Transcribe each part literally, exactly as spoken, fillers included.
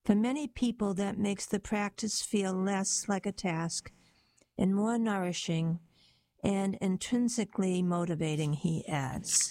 For many people, that makes the practice feel less like a task and more nourishing and intrinsically motivating, he adds.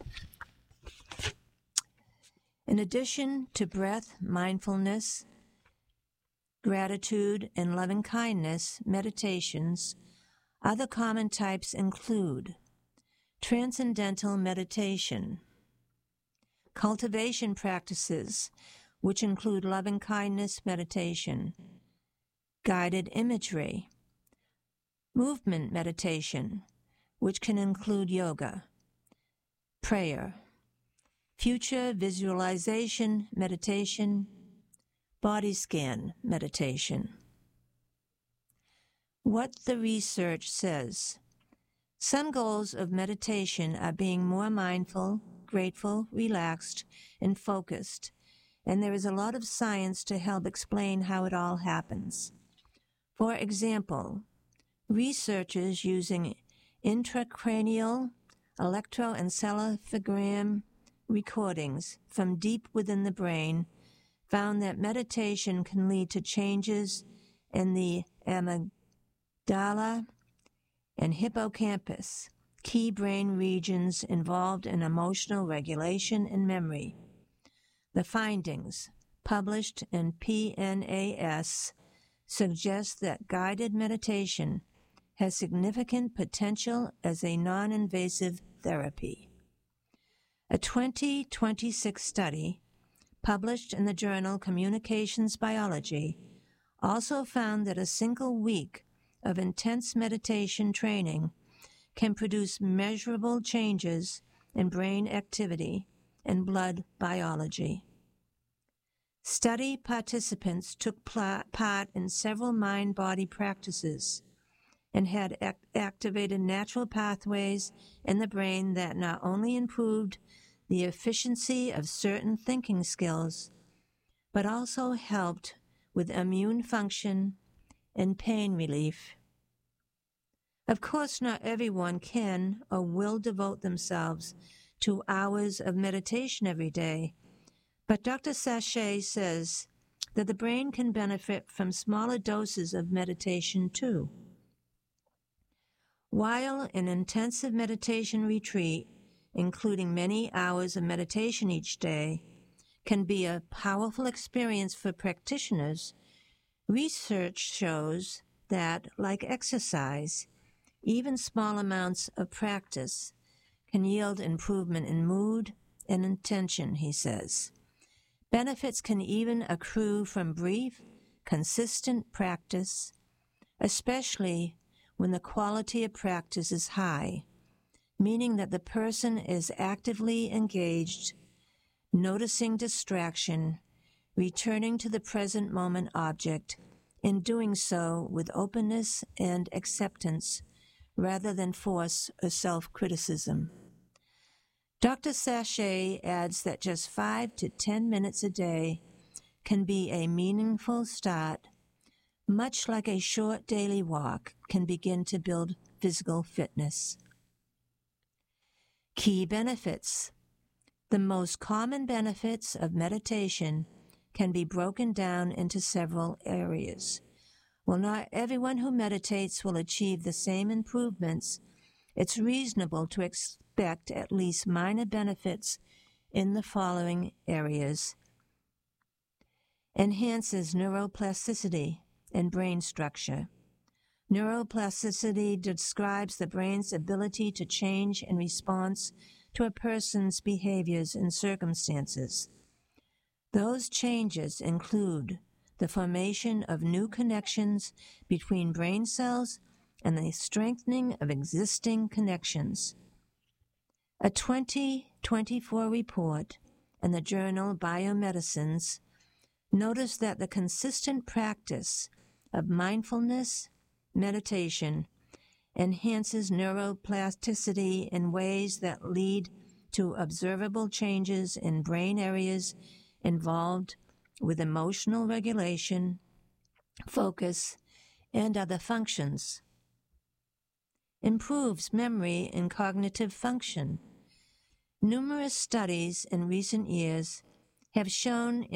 In addition to breath, mindfulness, gratitude, and loving-kindness meditations, other common types include transcendental meditation, cultivation practices, which include loving-kindness meditation, guided imagery, movement meditation, which can include yoga, prayer, future visualization meditation, body scan meditation. What the research says. Some goals of meditation are being more mindful, grateful, relaxed, and focused, and there is a lot of science to help explain how it all happens. For example, researchers using intracranial electroencephalogram recordings from deep within the brain found that meditation can lead to changes in the amygdala and hippocampus, key brain regions involved in emotional regulation and memory. The findings, published in P N A S, suggest that guided meditation has significant potential as a non-invasive therapy. A twenty twenty-six study, published in the journal Communications Biology, also found that a single week of intense meditation training can produce measurable changes in brain activity and blood biology. Study participants took pl- part in several mind-body practices and had act- activated natural pathways in the brain that not only improved the efficiency of certain thinking skills, but also helped with immune function and pain relief. Of course, not everyone can or will devote themselves to hours of meditation every day, but Doctor Sachet says that the brain can benefit from smaller doses of meditation too. While an intensive meditation retreat, including many hours of meditation each day, can be a powerful experience for practitioners, research shows that, like exercise, even small amounts of practice can yield improvement in mood and intention, he says. Benefits can even accrue from brief, consistent practice, especially when the quality of practice is high, meaning that the person is actively engaged, noticing distraction, returning to the present moment object, and doing so with openness and acceptance rather than force or self-criticism. Doctor Sachet adds that just five to ten minutes a day can be a meaningful start, much like a short daily walk can begin to build physical fitness. Key benefits. The most common benefits of meditation can be broken down into several areas. While not everyone who meditates will achieve the same improvements, it's reasonable to expect at least minor benefits in the following areas. Enhances neuroplasticity and brain structure. Neuroplasticity describes the brain's ability to change in response to a person's behaviors and circumstances. Those changes include the formation of new connections between brain cells and the strengthening of existing connections. A twenty twenty-four report in the journal Biomedicines noticed that the consistent practice of mindfulness meditation enhances neuroplasticity in ways that lead to observable changes in brain areas involved with emotional regulation, focus, and other functions. Improves memory and cognitive function. Numerous studies in recent years have shown